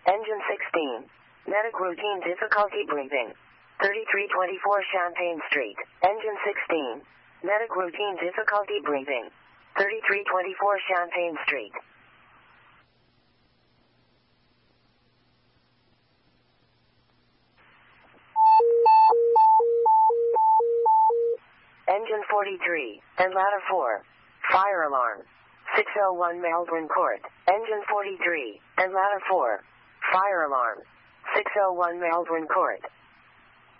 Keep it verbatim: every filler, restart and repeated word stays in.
Engine sixteen. Medic routine difficulty breathing. thirty-three twenty-four Champagne Street. Engine sixteen. Medic routine difficulty breathing. thirty-three twenty-four Champagne Street. Engine forty-three, and ladder four. Fire alarm. six oh one Melbourne Court. Engine forty-three, and ladder four. Fire alarm. six oh one Melbourne Court.